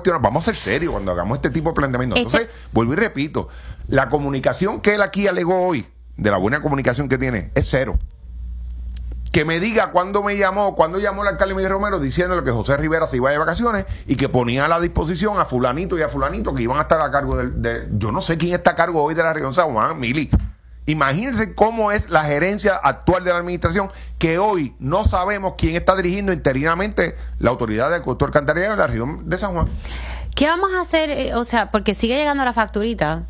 cuestionar, vamos a ser serios cuando hagamos este tipo de planteamiento. Entonces, vuelvo y repito, la comunicación que él aquí alegó hoy, de la buena comunicación que tiene, es cero. Que me diga cuándo llamó el alcalde Miguel Romero diciéndole que José Rivera se iba de vacaciones y que ponía a la disposición a fulanito y a fulanito que iban a estar a cargo yo no sé quién está a cargo hoy de la región San Juan, Mili. Imagínense cómo es la gerencia actual de la administración, que hoy no sabemos quién está dirigiendo interinamente la autoridad de acueducto alcantarillado de la región de San Juan. ¿Qué vamos a hacer? O sea, porque sigue llegando la facturita.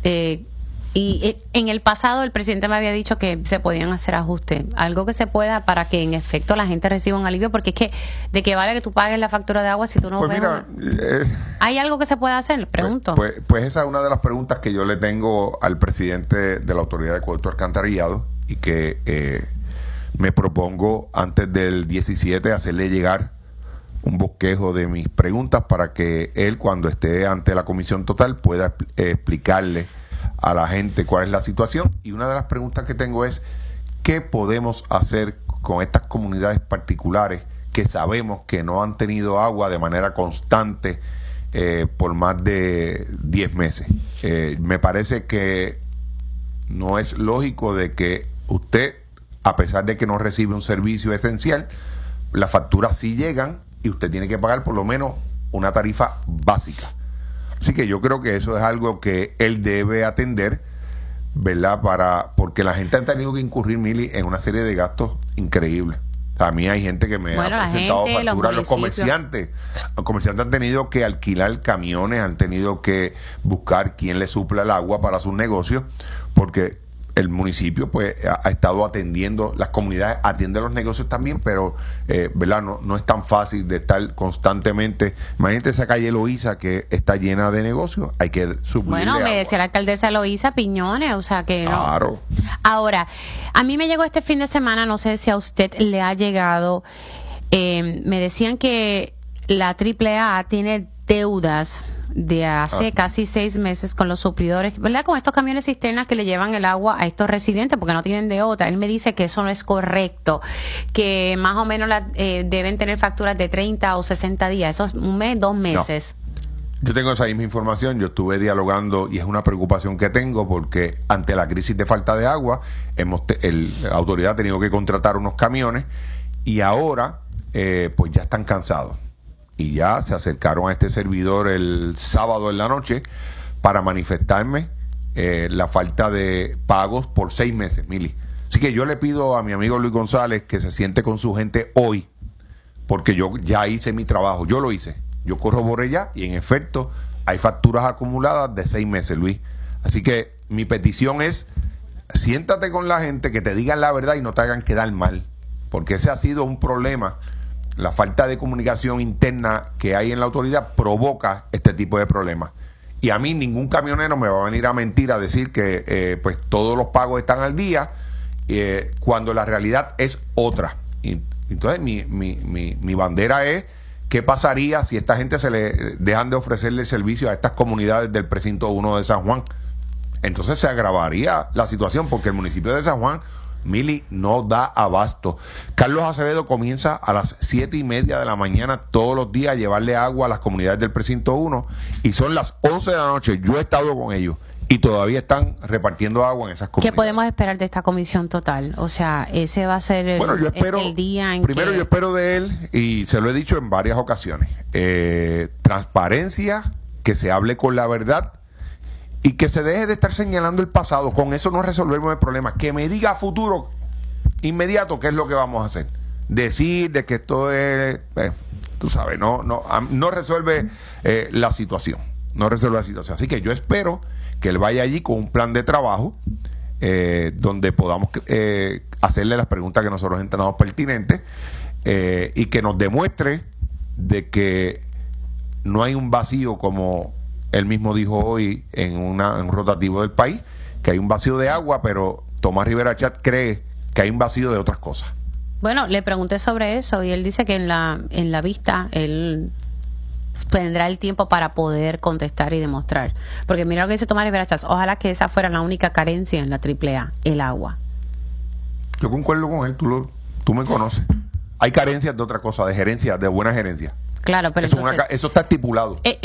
Y en el pasado el presidente me había dicho que se podían hacer ajustes, algo que se pueda para que en efecto la gente reciba un alivio, porque es que de qué vale que tú pagues la factura de agua si tú no pues ves mira, ¿hay algo que se pueda hacer? Pregunto. Pues esa es una de las preguntas que yo le tengo al presidente de la autoridad de acueducto alcantarillado y que me propongo antes del 17 hacerle llegar un bosquejo de mis preguntas para que él, cuando esté ante la comisión total, pueda explicarle a la gente cuál es la situación. Y una de las preguntas que tengo es ¿qué podemos hacer con estas comunidades particulares que sabemos que no han tenido agua de manera constante por más de 10 meses? Me parece que no es lógico de que usted, a pesar de que no recibe un servicio esencial, las facturas sí llegan y usted tiene que pagar por lo menos una tarifa básica. Así que yo creo que eso es algo que él debe atender, ¿verdad? Porque la gente ha tenido que incurrir, Mili, en una serie de gastos increíbles. A mí hay gente que me ha presentado facturas. Los comerciantes han tenido que alquilar camiones, han tenido que buscar quién le supla el agua para sus negocios, porque el municipio pues ha estado atendiendo, las comunidades atienden los negocios también, pero ¿verdad? No es tan fácil de estar constantemente. Imagínate esa calle Loíza que está llena de negocios, hay que suplirle agua. Me decía la alcaldesa Loíza Piñones, o sea que claro. No. Ahora, a mí me llegó este fin de semana, no sé si a usted le ha llegado, me decían que la AAA tiene deudas de hace casi 6 meses con los suplidores, ¿verdad? Con estos camiones cisternas que le llevan el agua a estos residentes porque no tienen de otra. Él me dice que eso no es correcto, que más o menos deben tener facturas de 30 o 60 días. Eso es un mes, 2 meses. No. Yo tengo esa misma información, yo estuve dialogando y es una preocupación que tengo porque ante la crisis de falta de agua, la autoridad ha tenido que contratar unos camiones y ahora pues ya están cansados. Y ya se acercaron a este servidor el sábado en la noche para manifestarme la falta de pagos por 6 meses, Mili. Así que yo le pido a mi amigo Luis González que se siente con su gente hoy, porque yo ya hice mi trabajo, yo lo hice, yo corroboré ya y en efecto hay facturas acumuladas de 6 meses, Luis. Así que mi petición es, siéntate con la gente, que te digan la verdad y no te hagan quedar mal, porque ese ha sido un problema. La falta de comunicación interna que hay en la autoridad provoca este tipo de problemas. Y a mí ningún camionero me va a venir a mentir a decir que pues todos los pagos están al día cuando la realidad es otra. Y entonces mi bandera es qué pasaría si esta gente se le dejan de ofrecerle servicio a estas comunidades del precinto 1 de San Juan. Entonces se agravaría la situación porque el municipio de San Juan, Mili, no da abasto. Carlos Acevedo comienza a las 7:30 de la mañana todos los días a llevarle agua a las comunidades del precinto 1 y son las 11 de la noche. Yo he estado con ellos y todavía están repartiendo agua en esas comunidades. ¿Qué podemos esperar de esta comisión total? O sea, ese va a ser el día en primero yo espero de él, y se lo he dicho en varias ocasiones, transparencia, que se hable con la verdad y que se deje de estar señalando el pasado. Con eso no resolvemos el problema. Que me diga a futuro inmediato qué es lo que vamos a hacer. Decir de que esto es, tú sabes, no resuelve la situación. No resuelve la situación. Así que yo espero que él vaya allí con un plan de trabajo donde podamos hacerle las preguntas que nosotros entendamos pertinentes y que nos demuestre de que no hay un vacío, como él mismo dijo hoy en un rotativo del país, que hay un vacío de agua, pero Tomás Rivera Chat cree que hay un vacío de otras cosas. Bueno, le pregunté sobre eso y él dice que en la vista él tendrá el tiempo para poder contestar y demostrar. Porque mira lo que dice Tomás Rivera Chat, ojalá que esa fuera la única carencia en la AAA, el agua. Yo concuerdo con él, tú me conoces. Hay carencias de otra cosa, de gerencia, de buena gerencia. Claro, pero eso está estipulado.